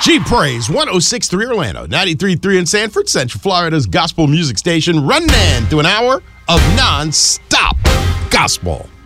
G-Praise, 106.3 Orlando, 93.3 in Sanford, Central Florida's gospel music station, running through an hour of non-stop gospel.